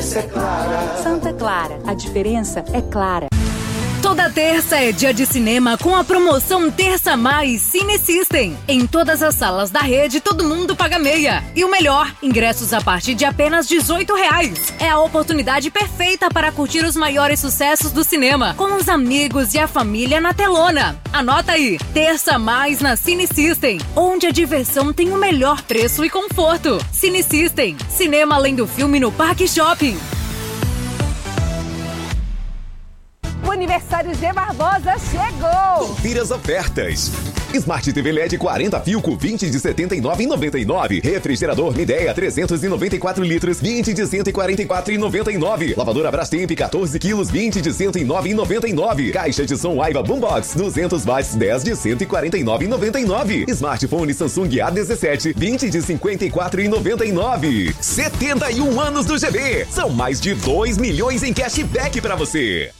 diferença é clara. Santa Clara, a diferença é clara. Toda terça é dia de cinema com a promoção Terça Mais Cine System. Em todas as salas da rede, todo mundo paga meia. E o melhor, ingressos a partir de apenas R$18. É a oportunidade perfeita para curtir os maiores sucessos do cinema, com os amigos e a família na telona. Anota aí, Terça Mais na Cine System, onde a diversão tem o melhor preço e conforto. Cine System, cinema além do filme no Parque Shopping. O aniversário G Barbosa chegou! Confira as ofertas. Smart TV LED 40 fio com 20 de R$ 79,99. Refrigerador Midea 394 litros, 20 de R$ 144,99. Lavadora Brastemp 14 quilos, 20 de R$ 109,99. Caixa de som Aiva Boombox 200 watts, 10 de R$ 149,99. Smartphone Samsung A17, 20 de R$ 54,99. 71 anos do GB. São mais de 2 milhões em cashback para você.